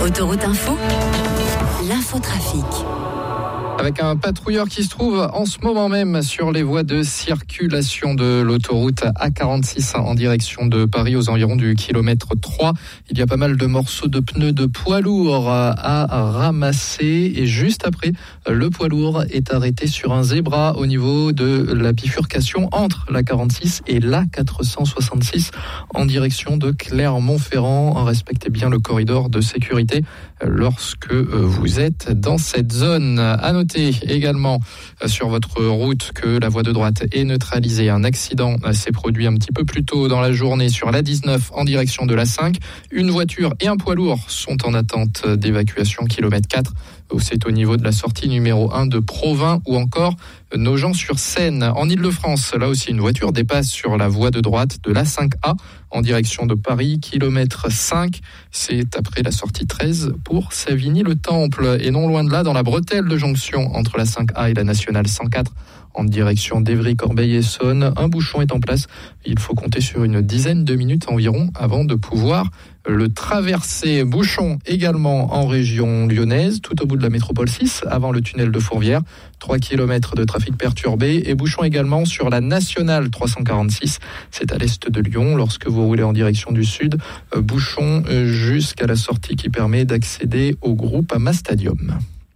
Autoroute Info, l'infotrafic. Avec un patrouilleur qui se trouve en ce moment même sur les voies de circulation de l'autoroute A46 en direction de Paris aux environs du kilomètre 3. Il y a pas mal de morceaux de pneus de poids lourd à ramasser et juste après, le poids lourd est arrêté sur un zébra au niveau de la bifurcation entre la 46 et la 466 en direction de Clermont-Ferrand. Respectez bien le corridor de sécurité lorsque vous êtes dans cette zone. À noter également sur votre route que la voie de droite est neutralisée. Un accident s'est produit un petit peu plus tôt dans la journée sur la 19 en direction de la 5. Une voiture et un poids lourd sont en attente d'évacuation kilomètre 4. C'est au niveau de la sortie numéro 1 de Provins ou encore Nogent-sur-Seine. En Ile-de-France, là aussi, une voiture dépasse sur la voie de droite de l'A5A en direction de Paris, kilomètre 5. C'est après la sortie 13 pour Savigny-le-Temple. Et non loin de là, dans la bretelle de jonction entre la 5A et la nationale 104, en direction d'Évry-Corbeil-Essonnes, un bouchon est en place. Il faut compter sur une dizaine de minutes environ avant de pouvoir le traverser. Bouchon également en région lyonnaise, tout au bout de la métropole 6, avant le tunnel de Fourvière. 3 km de trafic perturbé et bouchon également sur la nationale 346. C'est à l'est de Lyon lorsque vous roulez en direction du sud. Bouchon jusqu'à la sortie qui permet d'accéder au Groupama Stadium.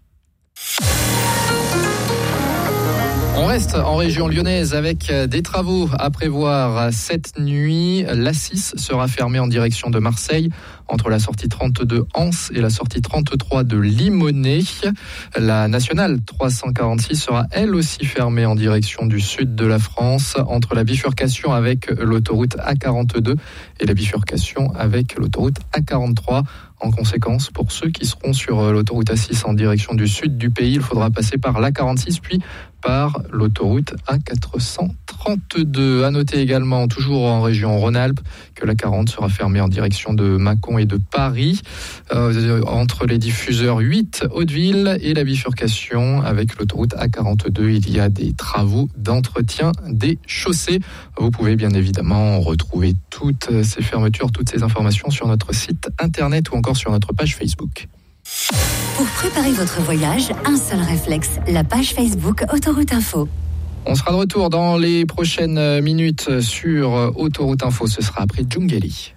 On reste en région lyonnaise avec des travaux à prévoir cette nuit. l'A6 sera fermée en direction de Marseille entre la sortie 32 Anse et la sortie 33 de Limonest. La nationale 346 sera elle aussi fermée en direction du sud de la France entre la bifurcation avec l'autoroute A42 et la bifurcation avec l'autoroute A43. En conséquence, pour ceux qui seront sur l'autoroute A6 en direction du sud du pays, il faudra passer par l'A46 puis par l'autoroute A432. À noter également, toujours en région Rhône-Alpes, que la 40 sera fermée en direction de Mâcon et de Paris, entre les diffuseurs 8 Hauteville et la bifurcation avec l'autoroute A42. Il y a des travaux d'entretien des chaussées. Vous pouvez bien évidemment retrouver toutes ces fermetures, toutes ces informations sur notre site internet ou encore sur notre page Facebook. Pour préparer votre voyage, un seul réflexe, la page Facebook Autoroute Info. On sera de retour dans les prochaines minutes sur Autoroute Info. Ce sera après Djungeli.